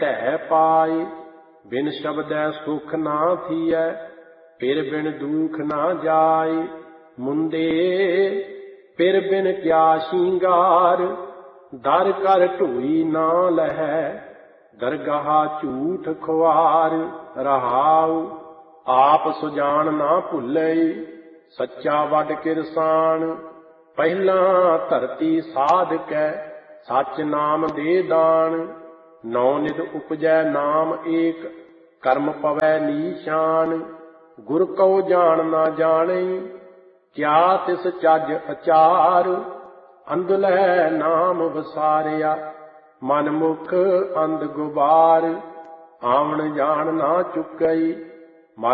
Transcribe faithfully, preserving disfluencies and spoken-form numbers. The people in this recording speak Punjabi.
ਢਹਿ ਪਾਏ। ਬਿਨ ਸ਼ਬਦੈ ਸੁਖ ਨਾ ਥੀਐ, ਫਿਰ ਬਿਨ ਦੁਖ ਨਾ ਜਾਏ। ਮੁੰਦੇ ਫਿਰ ਬਿਨ ਕਿਆ ਸ਼ਿੰਗਾਰ, ਦਰ ਕਰ ਢੋਈ ਨਾ ਲਹੈ। ਦਰਗਾਹ ਝੂਠ ਖੁਆਰ ਰਹਾਉ, ਆਪ ਸੁਜਾਨ ਨਾ ਭੁੱਲੈ। ਸੱਚਾ ਵੱਡ ਕਿਰਸਾਨ, ਪਹਿਲਾਂ ਧਰਤੀ ਸਾਧਕੈ। ਸੱਚ ਨਾਮ ਦੇ ਦਾਨ, ਨੌ ਨਿਧ ਉਪਜੈ ਨਾਮ ਏਕ। ਕਰਮ ਪਵੈ ਨੀਸ਼ਾਨ, ਗੁਰ ਕਉ ਜਾਣ ਨਾ ਜਾਣੈ। ਕਿਆ ਤਿਸ ਚੱਜ ਅਚਾਰ, ਅੰਧਲੈ ਨਾਮ ਵਸਾਰਿਆ। ਮਨ ਮੁਖ ਅੰਧ ਗੁਬਾਰ, ਆਵਣ ਜਾਣ ਨਾ ਚੁੱਕੈ।